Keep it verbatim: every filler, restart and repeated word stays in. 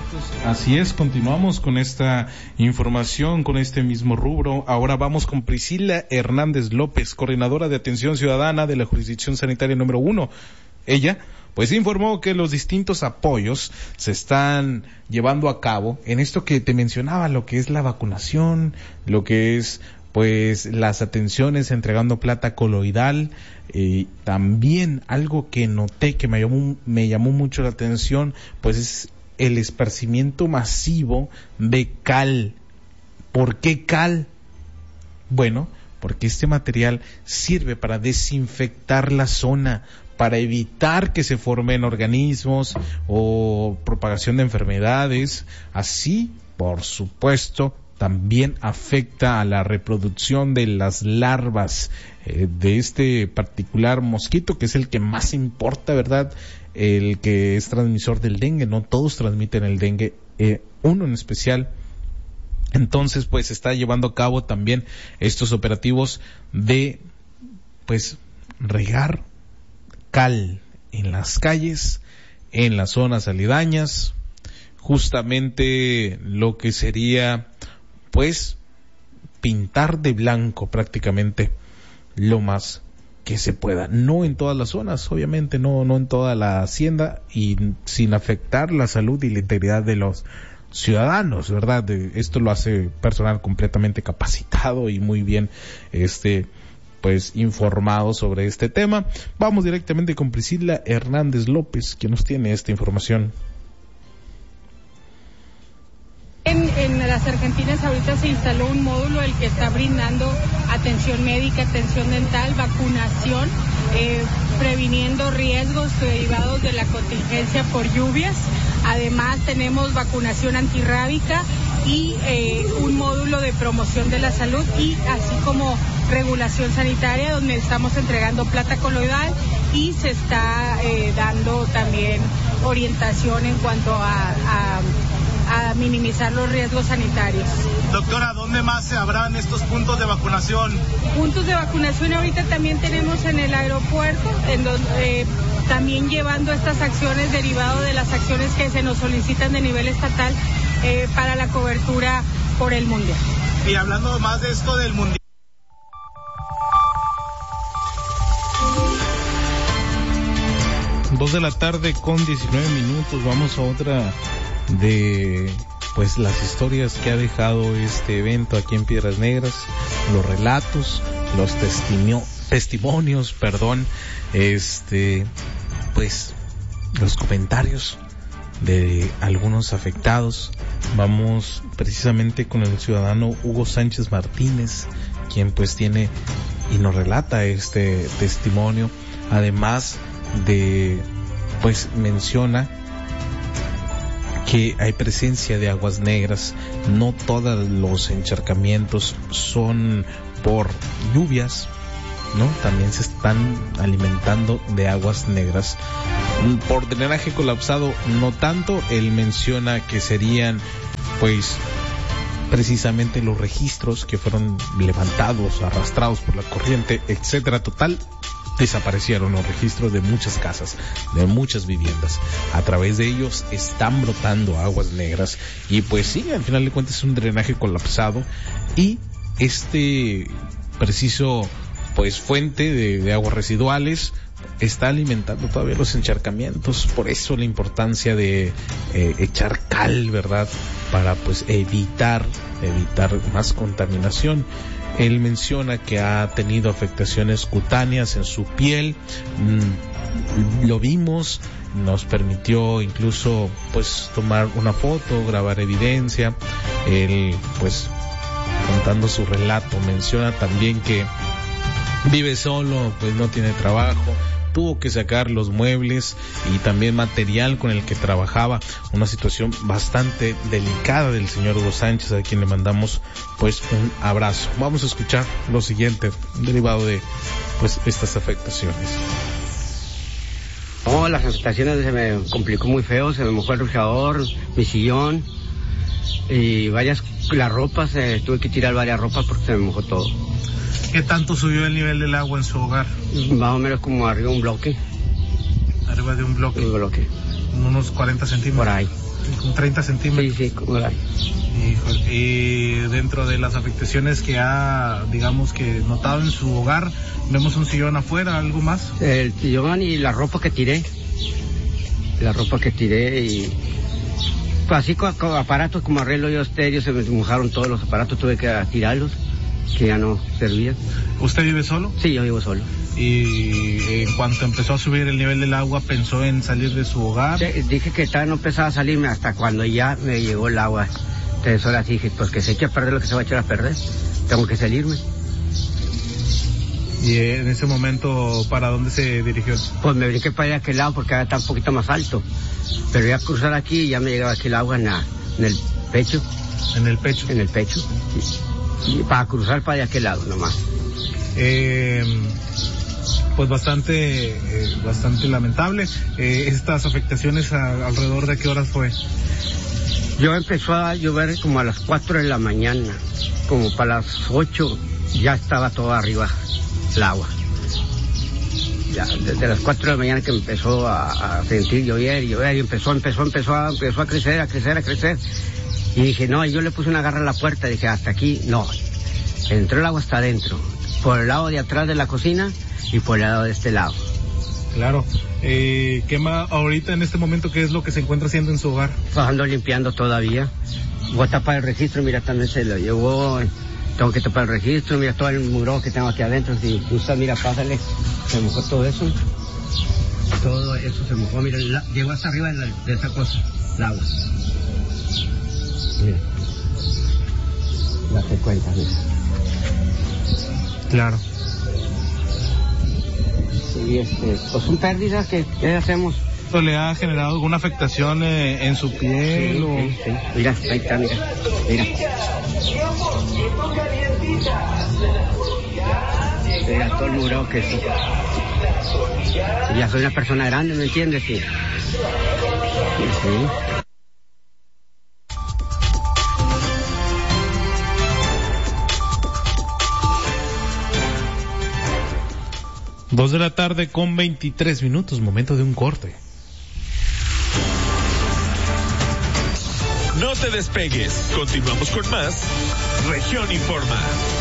Así es, continuamos con esta información, con este mismo rubro. Ahora vamos con Priscila Hernández López, coordinadora de atención ciudadana de la jurisdicción sanitaria número uno. Ella, pues, informó que los distintos apoyos se están llevando a cabo en esto que te mencionaba, lo que es la vacunación, lo que es, pues, las atenciones entregando plata coloidal. Eh, también algo que noté que me llamó, me llamó mucho la atención, pues es el esparcimiento masivo de cal. ¿Por qué cal? Bueno, porque este material sirve para desinfectar la zona, para evitar que se formen organismos o propagación de enfermedades. Así, por supuesto, también afecta a la reproducción de las larvas eh, de este particular mosquito, que es el que más importa, ¿verdad? El que es transmisor del dengue. No todos transmiten el dengue, eh, uno en especial. Entonces, pues, se está llevando a cabo también estos operativos de, pues, regar cal en las calles, en las zonas aledañas, justamente lo que sería, pues, pintar de blanco prácticamente lo más que se pueda. No en todas las zonas, obviamente, no, no en toda la hacienda, y sin afectar la salud y la integridad de los ciudadanos, ¿verdad? Esto lo hace personal completamente capacitado y muy bien, este, pues, informado sobre este tema. Vamos directamente con Priscila Hernández López, que nos tiene esta información. En, en las Argentinas ahorita se instaló un módulo el que está brindando atención médica, atención dental, vacunación, eh, previniendo riesgos derivados de la contingencia por lluvias. Además tenemos vacunación antirrábica y eh, un módulo de promoción de la salud, y así como regulación sanitaria, donde estamos entregando plata coloidal y se está eh, dando también orientación en cuanto a, a a minimizar los riesgos sanitarios. Doctora, ¿dónde más se habrán estos puntos de vacunación? Puntos de vacunación ahorita también tenemos en el aeropuerto, en donde eh, también llevando estas acciones derivado de las acciones que se nos solicitan de nivel estatal eh, para la cobertura por el mundial. Y hablando más de esto del mundial. Dos de la tarde con diecinueve minutos, vamos a otra de, pues, las historias que ha dejado este evento aquí en Piedras Negras, los relatos, los testimio, testimonios, perdón, este, pues, los comentarios de algunos afectados. Vamos precisamente con el ciudadano Hugo Sánchez Martínez, quien pues tiene y nos relata este testimonio, además de, pues, menciona que hay presencia de aguas negras. No todos los encharcamientos son por lluvias, ¿no? También se están alimentando de aguas negras. Por drenaje colapsado, no tanto. Él menciona que serían, pues, precisamente los registros que fueron levantados, arrastrados por la corriente, etcétera. Total, desaparecieron los registros de muchas casas, de muchas viviendas. A través de ellos están brotando aguas negras y, pues sí, al final de cuentas es un drenaje colapsado, y este preciso, pues, fuente de, de aguas residuales está alimentando todavía los encharcamientos. Por eso la importancia de eh, echar cal, ¿verdad? Para, pues, evitar evitar más contaminación. Él menciona que ha tenido afectaciones cutáneas en su piel. Mm, lo vimos, nos permitió incluso, pues, tomar una foto, grabar evidencia. Él, pues, contando su relato, menciona también que vive solo, pues no tiene trabajo, tuvo que sacar los muebles y también material con el que trabajaba. Una situación bastante delicada del señor Hugo Sánchez, a quien le mandamos, pues, un abrazo. Vamos a escuchar lo siguiente derivado de, pues, estas afectaciones. Oh, las afectaciones se me complicó muy feo, se me mojó el refrigerador, mi sillón y varias, las ropas, eh, tuve que tirar varias ropas porque se me mojó todo. ¿Qué tanto subió el nivel del agua en su hogar? Más o menos como arriba de un bloque. Arriba de un bloque. Un bloque. Unos cuarenta centímetros. Por ahí. Con treinta centímetros. Sí, sí, como la... Híjole. Y dentro de las afectaciones que ha, digamos que notado en su hogar, vemos un sillón afuera, ¿algo más? El sillón y la ropa que tiré. La ropa que tiré y... Pues así con, con aparatos como arreglo yo estéreo, se me mojaron todos los aparatos, tuve que tirarlos, que ya no servían. ¿Usted vive solo? Sí, yo vivo solo. Y en cuanto empezó a subir el nivel del agua, ¿pensó en salir de su hogar? Sí, dije que tal no empezaba a salirme hasta cuando ya me llegó el agua. Entonces ahora dije, pues que se eche a perder lo que se va a echar a perder, tengo que salirme. ¿Y en ese momento para dónde se dirigió? Pues me brinqué para allá a aquel lado porque ahora está un poquito más alto. Pero ya cruzar aquí ya me llegaba aquí el agua en, la, en el pecho. ¿En el pecho? En el pecho. Y, y para cruzar para allá a aquel lado nomás. Eh, pues bastante, eh, bastante lamentable. Eh, estas afectaciones a, alrededor de qué horas fue? Yo empezó a llover como a las cuatro de la mañana. Como para las ocho ya estaba todo arriba el agua. Ya, desde las cuatro de la mañana que empezó a, a sentir llover y llover y empezó, empezó, empezó a, empezó a crecer, a crecer, a crecer. Y dije, no, y yo le puse una garra a la puerta, dije, hasta aquí, no. Entró el agua hasta adentro, por el lado de atrás de la cocina y por el lado de este lado. Claro. Eh, ¿qué más ahorita en este momento qué es lo que se encuentra haciendo en su hogar? Ando limpiando todavía. Voy a tapar el registro, mira, también se lo llevó. Tengo que tapar el registro, mira todo el muro que tengo aquí adentro. Si gusta, mira, pásale. Se mojó todo eso. Todo eso se mojó, mira, la, llegó hasta arriba de, la, de esa cosa, el agua. Mira. Date cuenta, mira. Claro. Sí, este, pues son pérdidas que, ¿qué hacemos? ¿Esto le ha generado alguna afectación eh, en su piel? Sí, o... sí, sí. Mira, ahí está, mira. Mira. Mira todo el muro que sí. Y ya soy una persona grande, ¿me entiendes? Sí. Sí, sí. Dos de la tarde con veintitrés minutos, momento de un corte. No te despegues, continuamos con más Región Informa.